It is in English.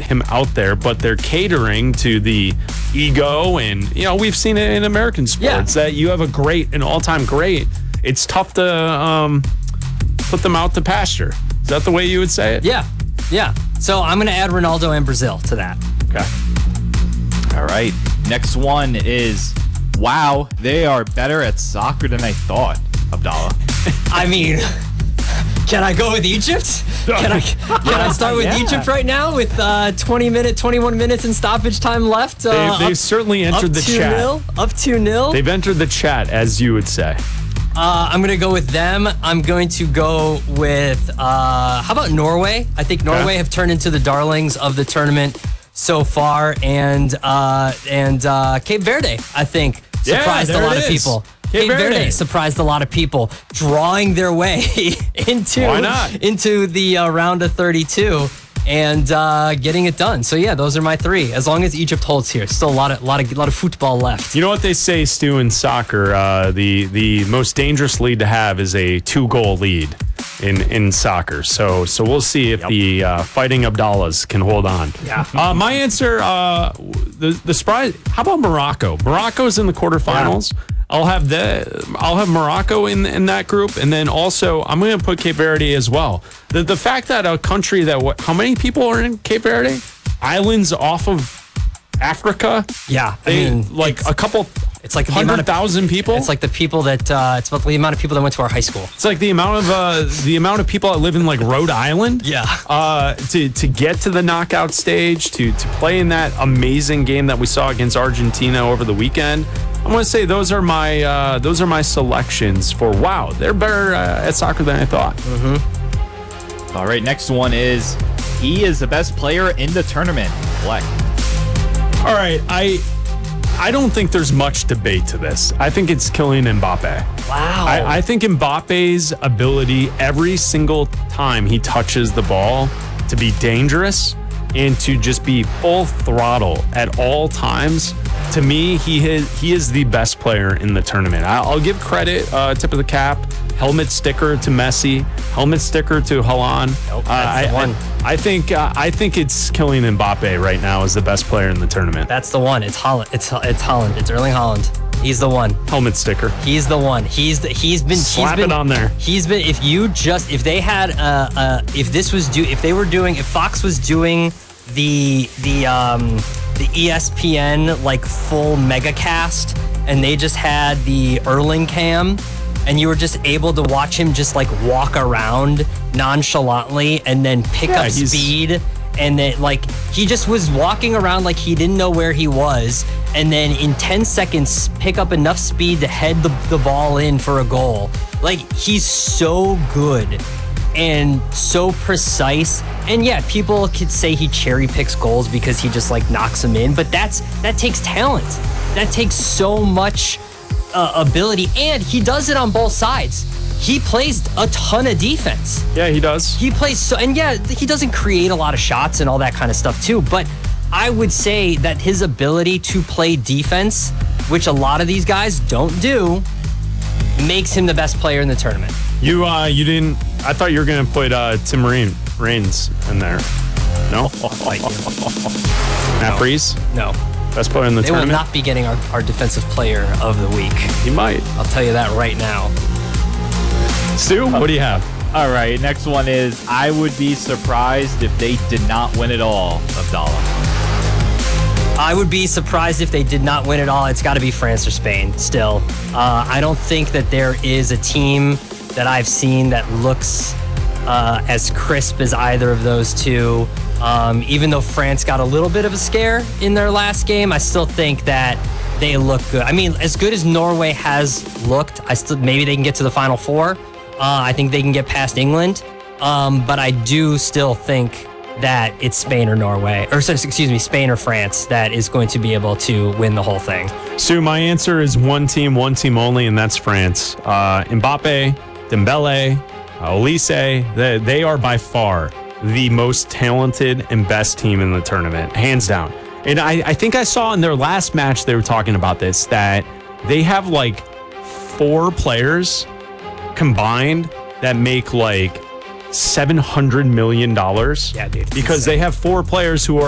him out there, but they're catering to the ego. And, we've seen it in American sports that you have an all-time great. It's tough to put them out to pasture. Is that the way you would say it? Yeah. So I'm going to add Ronaldo and Brazil to that. Okay. All right. Next one is, wow, they are better at soccer than I thought, Abdallah. I mean, can I go with Egypt? Can I start with Egypt right now with 21 minutes in stoppage time left? They've certainly entered the chat. Up 2-0. They've entered the chat, as you would say. I'm going to go with them. I'm going to go with, how about Norway? I think Norway have turned into the darlings of the tournament so far. And Cape Verde, I think, surprised a lot of people. Cape Verde surprised a lot of people, drawing their way into the round of 32 and getting it done. So yeah, those are my three. As long as Egypt holds here, still a lot of football left. You know what they say, Stu, in soccer? The most dangerous lead to have is a 2-goal lead in soccer. So we'll see if the Fighting Abdallahs can hold on. Yeah. My answer, the surprise. How about Morocco? Morocco's in the quarterfinals. Yeah. I'll have Morocco in that group, and then also I'm going to put Cape Verde as well. The fact that a country how many people are in Cape Verde? Islands off of Africa. Yeah, a couple. It's like 100,000 people. It's like the people that it's about the amount of people that went to our high school. It's like the amount of people that live in like Rhode Island. Yeah. To get to the knockout stage, to play in that amazing game that we saw against Argentina over the weekend. I'm going to say those are my selections for wow. They're better at soccer than I thought. Mm-hmm. All right, next one is he is the best player in the tournament. Black. All right, I don't think there's much debate to this. I think it's Kylian Mbappe. Wow. I think Mbappe's ability every single time he touches the ball to be dangerous and to just be full throttle at all times. To me, he is the best player in the tournament. I'll give credit, tip of the cap, helmet sticker to Messi, helmet sticker to Haaland. Nope, that's the one. I think it's Kylian Mbappe right now is the best player in the tournament. That's the one. It's Haaland. It's Haaland. It's Erling Haaland. He's the one. Helmet sticker. He's the one. He's been slap it on there. He's been. If Fox was doing the ESPN like full mega cast and they just had the Erling cam and you were just able to watch him just like walk around nonchalantly and then pick up speed, and then like he just was walking around like he didn't know where he was, and then in 10 seconds pick up enough speed to head the ball in for a goal. Like, he's so good and so precise. And yeah, people could say he cherry picks goals because he just like knocks them in, but that takes talent. That takes so much ability, and he does it on both sides. He plays a ton of defense. Yeah, he does. He plays and he doesn't create a lot of shots and all that kind of stuff too, but I would say that his ability to play defense, which a lot of these guys don't do, makes him the best player in the tournament. You didn't. I thought you were gonna put Tim Raines in there. No. Matt Freese? No. Best player in the tournament. They will not be getting our defensive player of the week. He might. I'll tell you that right now. Stu, what do you have? All right, next one is I would be surprised if they did not win it all, Abdallah. I would be surprised if they did not win it all. It's got to be France or Spain still. I don't think that there is a team that I've seen that looks as crisp as either of those two. Even though France got a little bit of a scare in their last game, I still think that they look good. I mean, as good as Norway has looked, maybe they can get to the Final Four. I think they can get past England. But I do still think that it's Spain or Norway, or Spain or France that is going to be able to win the whole thing. Stu, my answer is one team only, and that's France. Mbappe, Dembele, Olise, they are by far the most talented and best team in the tournament, hands down. And I think I saw in their last match they were talking about this, that they have like 4 players combined that make like $700 million. Yeah, dude. Because they have 4 players who are